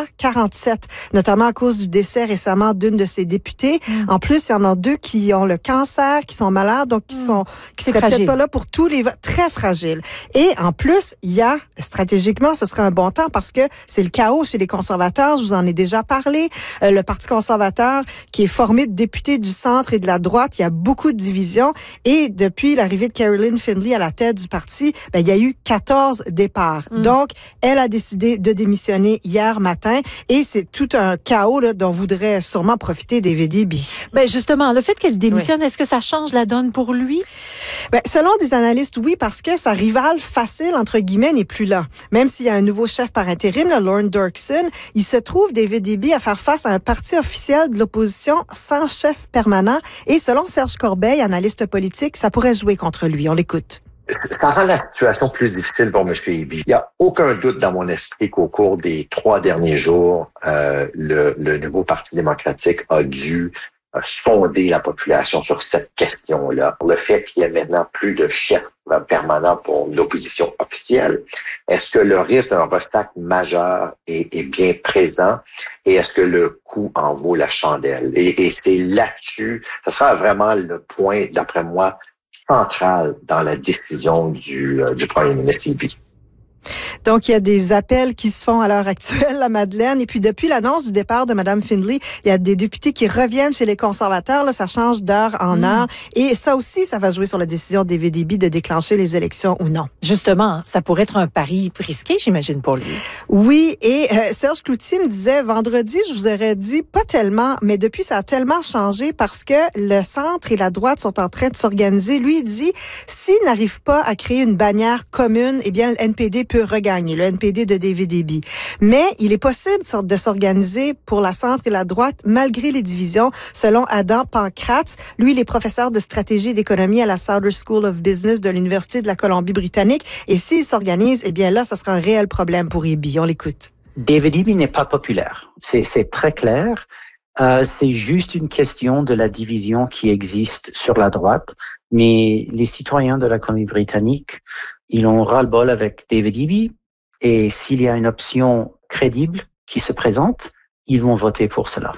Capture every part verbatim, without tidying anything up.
a quarante-sept, notamment à cause du décès récemment d'une de ses députées. Mm. En plus, il y en a deux qui ont le cancer, qui sont malades, donc qui sont qui seraient peut-être pas là pour tous les votes. Très fragiles. Et en plus, il y a, stratégiquement, ce serait un bon temps parce que c'est le chaos chez les conservateurs. Je vous en ai déjà parlé. Euh, le Parti conservateur, qui est formé de députés du centre et de la droite, il y a beaucoup de divisions. Et depuis l'arrivée de Caroline Findlay à la tête du parti, ben, il y a eu quatorze départs. Mm. Donc, elle a décidé de démissionner hier matin et c'est tout un chaos là, dont voudrait sûrement profiter David Eby. Ben justement, le fait qu'elle démissionne, oui. Est-ce que ça change la donne pour lui? Ben, selon des analystes, oui, parce que sa rivale facile, entre guillemets, n'est plus là. Même s'il y a un nouveau chef par intérim, là, Lorne Dirksen, il se trouve, David Eby, à faire face à un parti officiel de l'opposition sans chef permanent. Et selon Serge Corbeil, analyste politique, ça pourrait jouer contre lui. On l'écoute. Ça rend la situation plus difficile pour M. Eby. Il n'y a aucun doute dans mon esprit qu'au cours des trois derniers jours, euh, le, le nouveau Parti démocratique a dû euh, sonder la population sur cette question-là. Le fait qu'il y ait maintenant plus de chefs permanents pour l'opposition officielle, est-ce que le risque d'un obstacle majeur est, est bien présent et est-ce que le coût en vaut la chandelle? Et, et c'est là-dessus, ce sera vraiment le point, d'après moi, centrale dans la décision du, euh, du premier ministre Eby. Donc, il y a des appels qui se font à l'heure actuelle, la Madeleine. Et puis, depuis l'annonce du départ de Mme Findlay, il y a des députés qui reviennent chez les conservateurs. Là, ça change d'heure en mmh. heure. Et ça aussi, ça va jouer sur la décision de David Eby de déclencher les élections ou non. Justement, ça pourrait être un pari risqué, j'imagine, pour lui. Oui. Et euh, Serge Cloutier me disait, vendredi, je vous aurais dit pas tellement, mais depuis, ça a tellement changé parce que le centre et la droite sont en train de s'organiser. Lui, il dit, s'il n'arrive pas à créer une bannière commune, eh bien, le N P D peut regagner, le N P D de David Eby. Mais il est possible de s'organiser pour la centre et la droite malgré les divisions, selon Adam Pancratz. Lui, il est professeur de stratégie et d'économie à la Sauder School of Business de l'Université de la Colombie-Britannique. Et s'il s'organise, eh bien là, ça sera un réel problème pour Eby. On l'écoute. David Eby n'est pas populaire. C'est, c'est très clair. Euh, c'est juste une question de la division qui existe sur la droite. Mais les citoyens de la Colombie-Britannique, ils ont ras-le-bol avec David Eby. Et s'il y a une option crédible qui se présente, ils vont voter pour cela.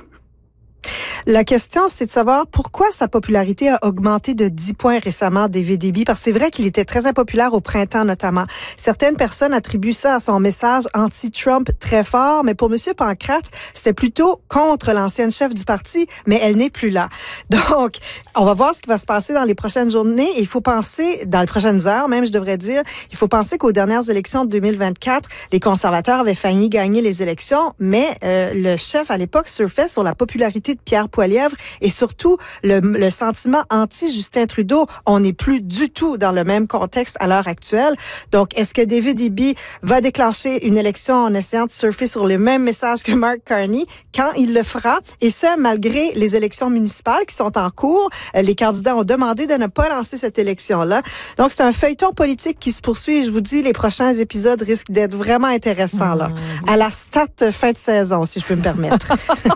La question, c'est de savoir pourquoi sa popularité a augmenté de dix points récemment, David Eby, parce que c'est vrai qu'il était très impopulaire au printemps notamment. Certaines personnes attribuent ça à son message anti-Trump très fort, mais pour M. Pancratz, c'était plutôt contre l'ancienne chef du parti, mais elle n'est plus là. Donc, on va voir ce qui va se passer dans les prochaines journées. Et il faut penser, dans les prochaines heures même, je devrais dire, il faut penser qu'aux dernières élections de deux mille vingt-quatre, les conservateurs avaient failli gagner les élections, mais euh, le chef à l'époque surfait sur la popularité de Pierre Poilievre et surtout le, le sentiment anti-Justin Trudeau. On n'est plus du tout dans le même contexte à l'heure actuelle. Donc, est-ce que David Eby va déclencher une élection en essayant de surfer sur le même message que Mark Carney quand il le fera? Et ce, malgré les élections municipales qui sont en cours. Les candidats ont demandé de ne pas lancer cette élection-là. Donc, c'est un feuilleton politique qui se poursuit. Et je vous dis, les prochains épisodes risquent d'être vraiment intéressants, là. Mmh. À la stat fin de saison, si je peux me permettre.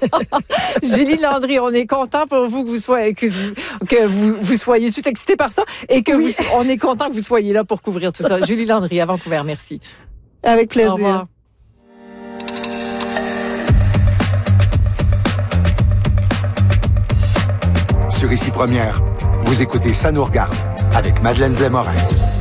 Julie Landry, on est content pour vous que vous soyez que vous, que vous, vous soyez tout excité par ça et que oui. vous, on est content que vous soyez là pour couvrir tout ça. Julie Landry à Vancouver, merci. Avec plaisir. Au revoir. Sur Ici Première, vous écoutez Ça nous regarde avec Madeleine Desmorin.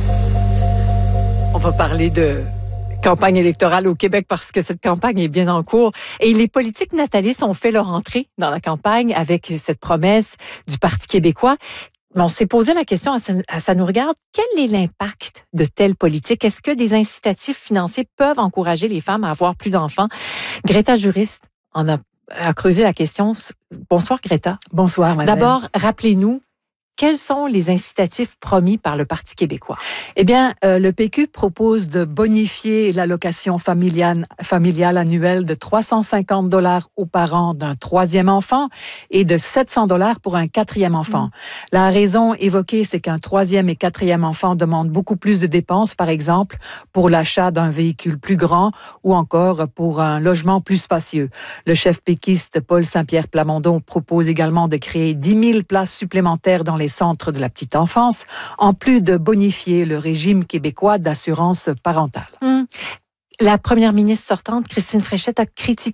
On va parler de campagne électorale au Québec parce que cette campagne est bien en cours. Et les politiques natalistes ont fait leur entrée dans la campagne avec cette promesse du Parti québécois. Mais on s'est posé la question à ça, à ça nous regarde, quel est l'impact de telles politiques? Est-ce que des incitatifs financiers peuvent encourager les femmes à avoir plus d'enfants? Greta Jurist en a, a creusé la question. Bonsoir Greta. Bonsoir madame. D'abord, rappelez-nous, quels sont les incitatifs promis par le Parti québécois? Eh bien, euh, le P Q propose de bonifier l'allocation familiale, familiale annuelle de trois cent cinquante dollars aux parents d'un troisième enfant et de sept cents dollars pour un quatrième enfant. Mmh. La raison évoquée, c'est qu'un troisième et quatrième enfant demandent beaucoup plus de dépenses, par exemple, pour l'achat d'un véhicule plus grand ou encore pour un logement plus spacieux. Le chef péquiste Paul Saint-Pierre Plamondon propose également de créer dix mille places supplémentaires dans les centres de la petite enfance, en plus de bonifier le régime québécois d'assurance parentale. Hum. La première ministre sortante, Christine Fréchette, a critiqué